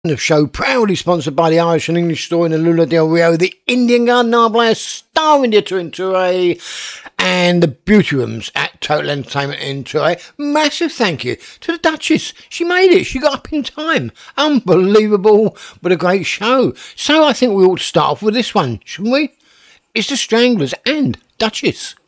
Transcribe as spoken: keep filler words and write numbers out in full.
The show proudly sponsored by the Irish and English store in the Lula del Rio, the Indian Garden Arbor, Star India Tour in Touré, and the Beauty Rooms at Total Entertainment in Touré. Massive thank you to the Duchess. She made it. She got up in time. Unbelievable, but a great show. So I think we ought to start off with this one, shouldn't we? It's the Stranglers and Duchess.